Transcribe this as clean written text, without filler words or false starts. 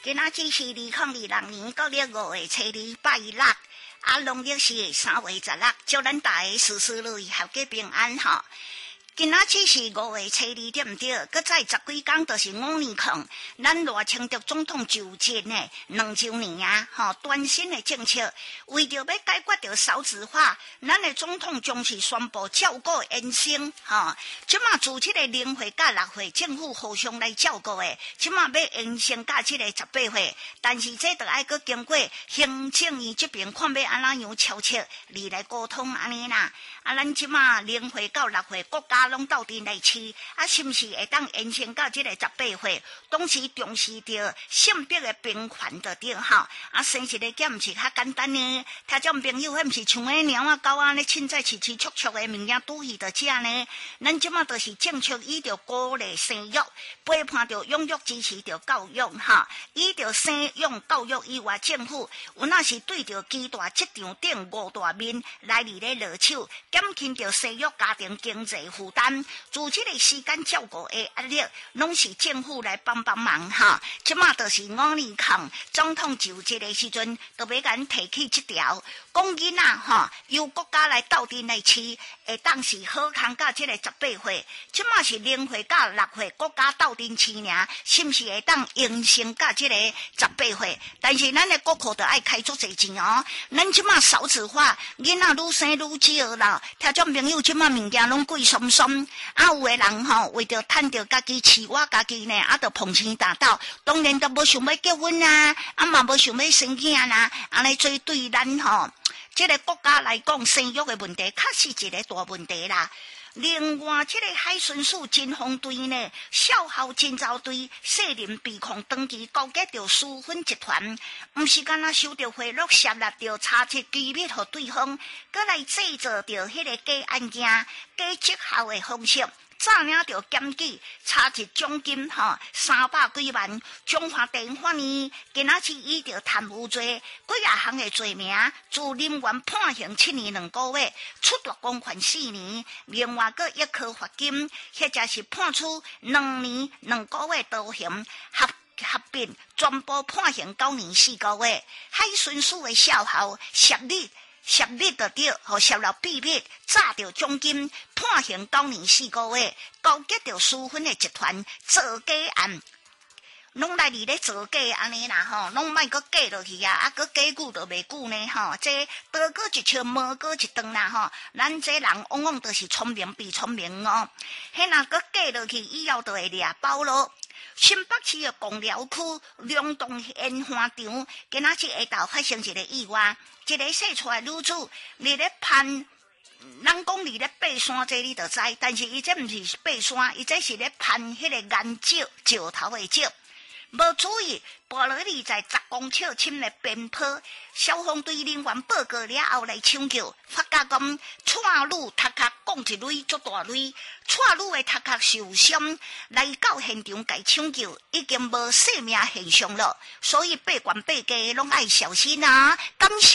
今仔只是2026年9月5日初二拜六，农历是3月16，祝咱大家事事如意，合家平安吼。今仔只是5月初2，对毋对？搁再10几天就是5年空，咱赖清德总统就职呢2周年啊！吼，全新的政策，为着要解决着少子化，咱的总统将是宣布照顾延伸，吼。即马自这个0岁甲6岁，政府互相来照顾的，即马要延伸甲这个18岁，但是这着爱搁经过行政院这边看要安怎样敲切，你来沟通安尼啦。咱即马0岁到6岁，国家拢斗阵来试，是毋是会当延伸到这个18岁？当时重视着性别的平权的对吼，生一个囝毋是较简单呢。听种朋友，迄毋是像迄猫啊狗啊咧，凊彩吃吃促促的物件拄去着食呢。咱即马都是政策以着鼓励生育，陪伴着养育支持着教育哈，以着生养教育以外，政府有那是对着基大这场顶5大面来咧落手。减轻着生育家庭经济负担，自这个时间照顾的压力，拢是政府来帮忙哈。即马就是5年空，总统就职的时阵，都要甲咱提起这条，讲囡仔哈，由国家来斗阵来饲，会当是好康到这个18岁，即马是0岁到6岁，国家斗阵饲尔，是毋是会当延伸到这个18岁？但是咱的国库就爱开足侪钱哦，咱即马少子化，囡仔愈生愈少啦。听种朋友即马物件拢贵松松，有的人吼为着趁着家己饲我家己呢，就碰青大斗，当然都无想要结婚啊，嘛无想要生囝啦，安尼做对咱吼，这个国家来讲，生育的问题确实一个大问题啦。另外，这个海巡署侦防队呢，少校侦查队涉任被控长期勾结着私分集团，毋是干那收着贿赂，涉入着查窃机密互对方，搁来制造着迄个假案件、假绩效的方式。诈领着检举，查一奖金300几万，中华电法院今仔日以着贪污罪几啊项的罪名，自人员判刑7年2个月，处罚公款4年，另外各1颗罚金，或者是判处2年2个月徒刑，合并全部判刑9年4个月。海巡署的少校涉密就对，涉入秘密，诈着奖金，判刑9年4个月，勾结着私分的集团做假案，拢来咧做假安尼啦吼，拢莫阁假落去啊，阁假久就袂久呢吼，这多过一笑，无过一顿啦吼，咱这人往往都是聪明比聪明哦，迄若阁假落去，以后就会抓包咯。新北市的公寮区梁洞烟花场，今仔日下昼发生一个意外，一个生出来女子，你咧攀，人讲你咧爬山，这你就知，但是伊这毋是爬山，伊这是咧攀迄个岩石头的石，无注意跌落去在10公尺深的边坡，消防队人员报告了后来抢救，发觉讲蔡女头壳讲一蕊足大蕊。蔡女的头壳受伤，来到现场甲抢救，已经无生命现象了，所以八关八家拢爱小心啊！感谢。